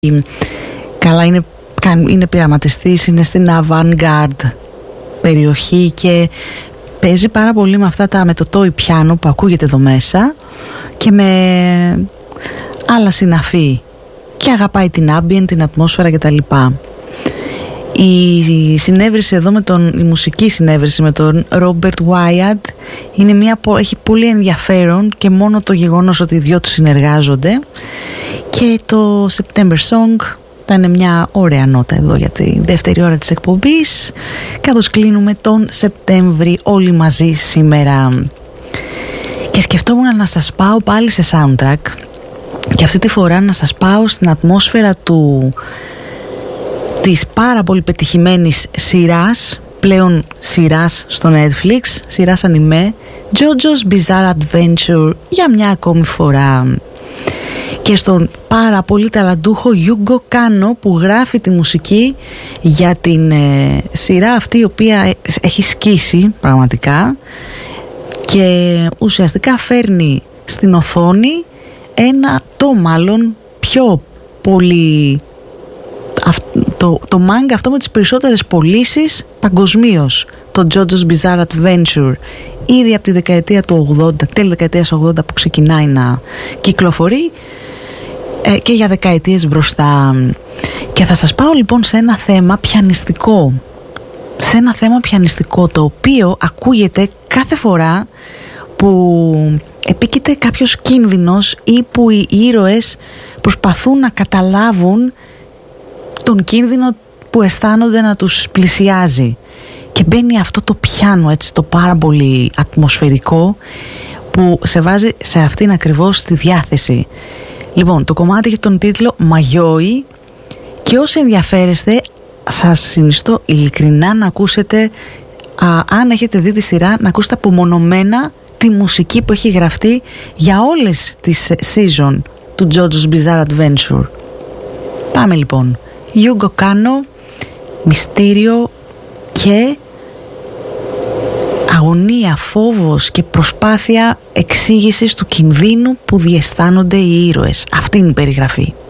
καλά, είναι πειραματιστής, είναι στην avant-garde περιοχή και παίζει πάρα πολύ με αυτά με το toy πιάνο που ακούγεται εδώ μέσα και με άλλα συναφή και αγαπάει την ambient, την ατμόσφαιρα κτλ. Η συνέβρεση εδώ η μουσική συνέβρεση με τον Robert Wyatt έχει πολύ ενδιαφέρον και μόνο το γεγονός ότι οι δυο τους συνεργάζονται, και το September Song ήταν μια ωραία νότα εδώ για τη δεύτερη ώρα της εκπομπής, καθώς κλείνουμε τον Σεπτέμβρη όλοι μαζί σήμερα. Και σκεφτόμουν να σας πάω πάλι σε soundtrack και αυτή τη φορά να σας πάω στην ατμόσφαιρα της πάρα πολύ πετυχημένης σειράς, πλέον σειράς στο Netflix, σειράς ανιμέ, JoJo's Bizarre Adventure, για μια ακόμη φορά. Και στον πάρα πολύ ταλαντούχο Yugo Kanno που γράφει τη μουσική για την σειρά αυτή, η οποία έχει σκίσει πραγματικά και ουσιαστικά φέρνει στην οθόνη μάλλον πιο πολύ το μάγκα αυτό με τις περισσότερες πωλήσεις παγκοσμίως, το JoJo's Bizarre Adventure, ήδη από τη δεκαετία του 80, τέλη δεκαετίας 80 που ξεκινάει να κυκλοφορεί και για δεκαετίες μπροστά. Και θα σας πάω λοιπόν σε ένα θέμα πιανιστικό, το οποίο ακούγεται κάθε φορά που επίκειται κάποιος κίνδυνος ή που οι ήρωες προσπαθούν να καταλάβουν τον κίνδυνο που αισθάνονται να τους πλησιάζει, και μπαίνει αυτό το πιάνο, έτσι, το πάρα πολύ ατμοσφαιρικό, που σε βάζει σε αυτήν ακριβώς τη διάθεση. Λοιπόν, το κομμάτι έχει τον τίτλο Μαγιόι, και όσοι ενδιαφέρεστε σας συνιστώ ειλικρινά να ακούσετε, αν έχετε δει τη σειρά, να ακούσετε απομονωμένα τη μουσική που έχει γραφτεί για όλες τις season του JoJo's Bizarre Adventure. Πάμε λοιπόν. Yugo Kanno, μυστήριο και αγωνία, φόβος και προσπάθεια εξήγησης του κινδύνου που διαισθάνονται οι ήρωες. Αυτή είναι η περιγραφή.